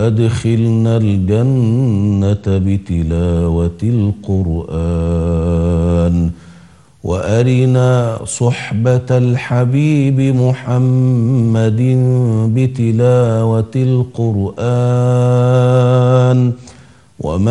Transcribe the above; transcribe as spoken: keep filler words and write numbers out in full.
وأدخلنا الجنة بتلاوة القرآن، وأرنا صحبة الحبيب محمد بتلاوة القرآن. وما